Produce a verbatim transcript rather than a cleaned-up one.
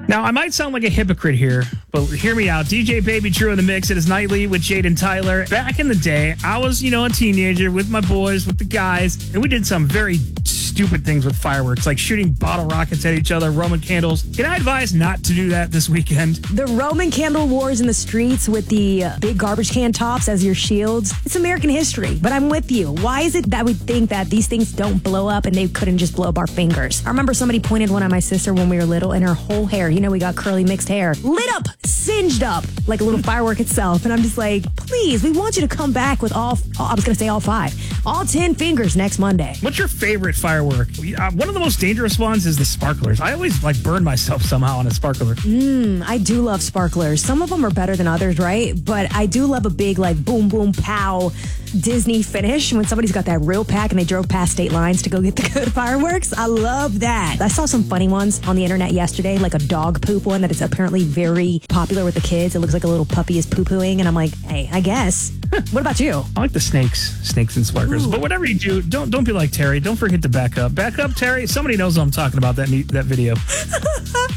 Now, I might sound like a hypocrite here, but hear me out. D J Baby Drew in the mix. It is Nightly with Jade and Tyler. Back in the day, I was, you know, a teenager with my boys, with the guys, and we did some very stupid things with fireworks, like shooting bottle rockets at each other, Roman candles. Can I advise not to do that this weekend? The Roman candle wars in the streets with the uh, big garbage can tops as your shields. It's American history, but I'm with you. Why is it that we think that these things don't blow up and they couldn't just blow up our fingers? I remember somebody pointed one at my sister when we were little, and her whole hair, you know, we got curly mixed hair, lit up, singed up like a little firework itself. And I'm just like, please, we want you to come back with all, I was going to say all five, all ten fingers next Monday. What's your favorite firework? Uh, one of the most dangerous ones is the sparklers. I always like burn myself somehow on a sparkler. Mm, I do love sparklers. Some of them are better than others, right? But I do love a big like boom, boom, pow Disney finish when somebody's got that real pack and they drove past state lines to go get the good fireworks. I love that. I saw some funny ones on the internet yesterday, like a dog poop one that is apparently very popular with the kids. It looks like a little puppy is poo-pooing, and I'm like, hey, I guess. What about you? I like the snakes, snakes and sparklers. Ooh. But whatever you do, don't don't be like Terry. Don't forget to back up. Back up, Terry. Somebody knows what I'm talking about, that that video.